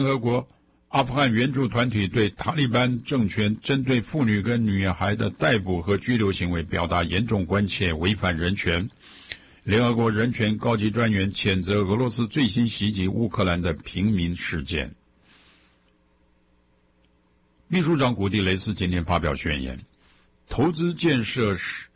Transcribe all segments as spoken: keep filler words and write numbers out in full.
联合国阿富汗援助团体对塔利班政权针对妇女跟女孩的逮捕和拘留行为表达严重关切，违反人权。联合国人权高级专员谴责俄罗斯最新袭击乌克兰的平民事件。秘书长古蒂雷斯今天发表宣言，投资建设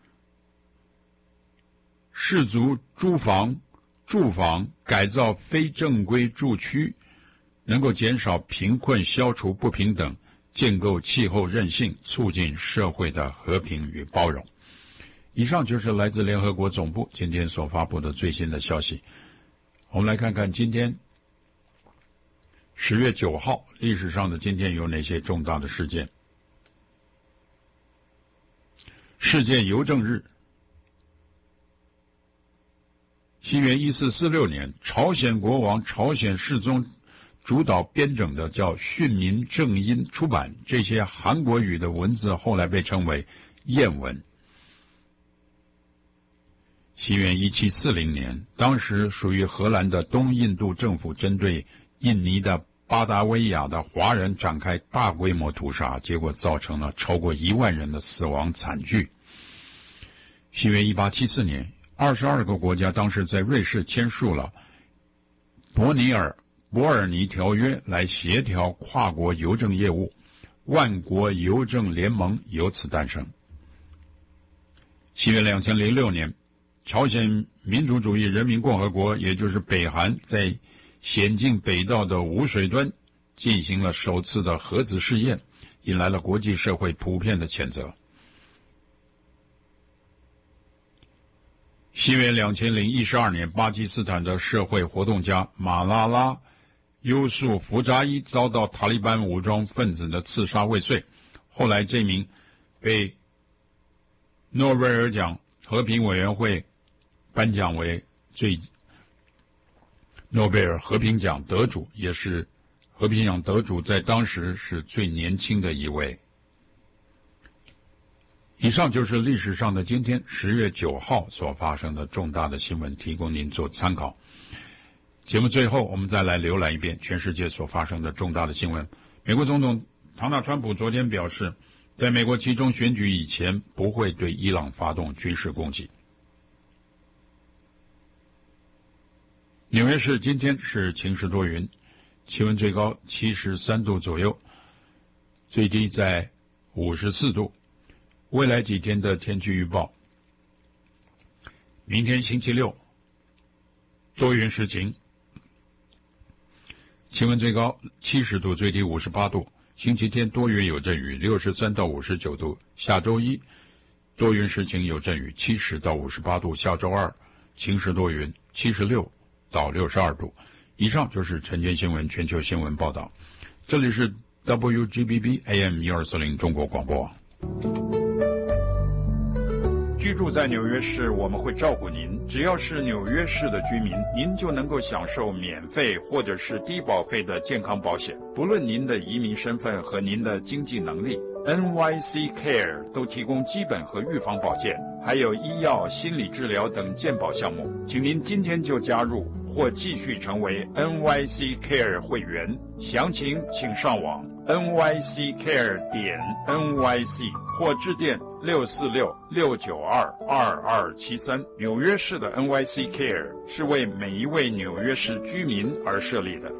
氏族住房、住房改造非正规住区，能够减少贫困、消除不平等，建构气候韧性，促进社会的和平与包容。以上就是来自联合国总部今天所发布的最新的消息。我们来看看今天十月九号历史上的今天有哪些重大的事件。世界邮政日，西元一四四六年，朝鲜国王朝鲜世宗主导编整的叫《训民正音》出版，这些韩国语的文字后来被称为谚文。西元一七四零年，当时属于荷兰的东印度政府针对印尼的巴达维亚的华人展开大规模屠杀，结果造成了超过一万人的死亡惨剧。西元一八七四年，二十二个国家当时在瑞士签署了伯尼尔伯尔尼条约来协调跨国邮政业务，万国邮政联盟由此诞生。西元两千零六年，朝鲜民主主义人民共和国，也就是北韩，在险境北道的无水端进行了首次的核子试验，引来了国际社会普遍的谴责。西元两千零一十二年，巴基斯坦的社会活动家马拉拉优素福扎伊遭到塔利班武装分子的刺杀未遂，后来这名被诺贝尔奖和平委员会颁奖为最诺贝尔和平奖得主，也是和平奖得主在当时是最年轻的一位。以上就是历史上的今天十月九号所发生的重大的新闻，提供您做参考。节目最后我们再来浏览一遍全世界所发生的重大的新闻。美国总统唐纳川普昨天表示，在美国期中选举以前不会对伊朗发动军事攻击。纽约市今天是晴时多云，气温最高七十三度左右，最低在五十四度。未来几天的天气预报，明天星期六多云时晴，气温最高七十度，最低五十八度。星期天多云有阵雨，六十三到五十九度。下周一多云时晴有阵雨，七十到五十八度。下周二晴时多云，七十六到六十二度。以上就是晨间新闻全球新闻报道，这里是 W G B B A M 一二四零中国广播网。居住在纽约市，我们会照顾您。只要是纽约市的居民，您就能够享受免费或者是低保费的健康保险，不论您的移民身份和您的经济能力。N Y C Care 都提供基本和预防保健，还有医药、心理治疗等健保项目。请您今天就加入或继续成为 N Y C Care 会员，详情请上网 N Y C Care 点 N Y C 或致电六四六六九二二二七三。纽约市的 N Y C Care 是为每一位纽约市居民而设立的。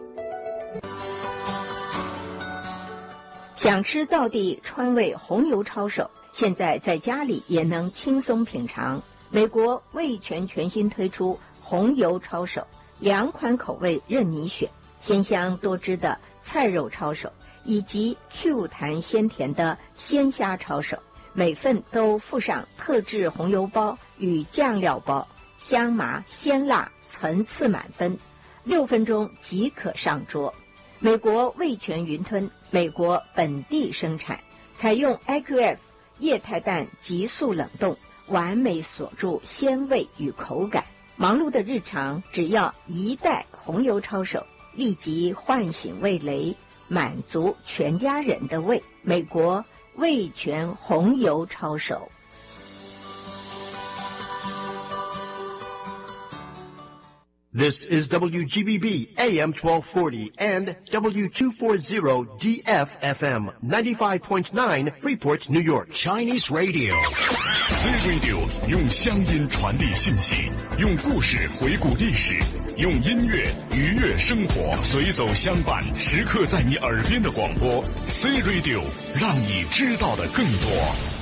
想吃道地川味红油抄手，现在在家里也能轻松品尝。美国味全全新推出红油抄手，两款口味任你选，鲜香多汁的菜肉抄手，以及 Q 弹鲜甜的鲜虾抄手，每份都附上特制红油包与酱料包，香麻鲜辣，层次满分，六分钟即可上桌。美国味全云吞，美国本地生产，采用 I Q F 液态氮急速冷冻，完美锁住鲜味与口感。忙碌的日常，只要一袋红油抄手，立即唤醒味蕾，满足全家人的胃。美国味全红油抄手。 This is W G B B A M twelve forty and W two forty D F F M ninety-five point nine Freeport, New York. Chinese Radio. C Radio 用乡音传递信息，用故事回顾历史，用音乐愉悦生活，随走相伴，时刻在你耳边的广播。C Radio 让你知道的更多。